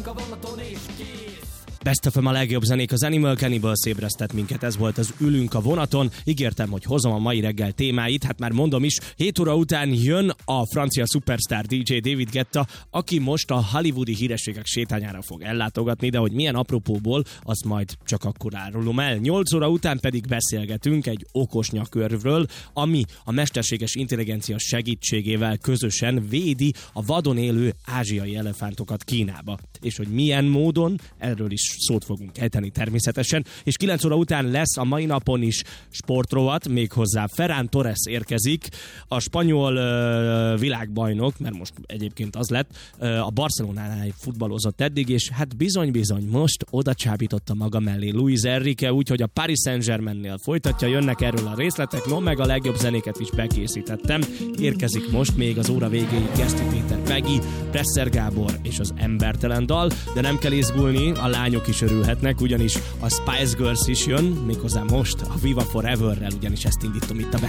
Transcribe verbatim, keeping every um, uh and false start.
Best of a legjobb zenék, az Animal Cannibals ébresztett minket, ez volt az Ülünk a vonaton. Ígértem, hogy hozom a mai reggel témáit, hát már mondom is, hét óra után jön a francia szupersztár dé dzsé David Guetta, aki most a hollywoodi hírességek sétányára fog ellátogatni, de hogy milyen apropóból, azt majd csak akkor árulom el. nyolc óra után pedig beszélgetünk egy okos nyakörvről, ami a mesterséges intelligencia segítségével közösen védi a vadon élő ázsiai elefántokat Kínába. És hogy milyen módon, erről is szót fogunk ejteni természetesen, és kilenc óra után lesz a mai napon is sportrovat, méghozzá Ferran Torres érkezik, a spanyol uh, világbajnok, mert most egyébként az lett, uh, a Barcelonánál futballozott eddig, és hát bizony-bizony most oda csábította maga mellé Luis Enrique, úgyhogy a Paris Saint-Germainnél folytatja, jönnek erről a részletek, no meg a legjobb zenéket is bekészítettem. Érkezik most még az óra végéig Geszti Péter Peggy, Presser Gábor és az Embertelen dal, de nem kell izgulni, a lányok is örülhetnek, ugyanis a Spice Girls is jön, méghozzá most a Viva Foreverrel, ugyanis ezt indítom itt a Best